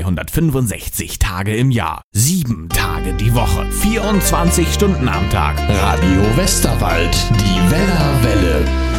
365 Tage im Jahr, 7 Tage die Woche, 24 Stunden am Tag. Radio Westerwald, die Wellerwelle.